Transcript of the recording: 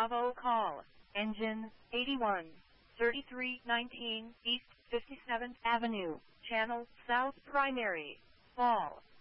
Bravo call, engine, 81, 3319 East 57th Avenue, Channel South Primary, Fall.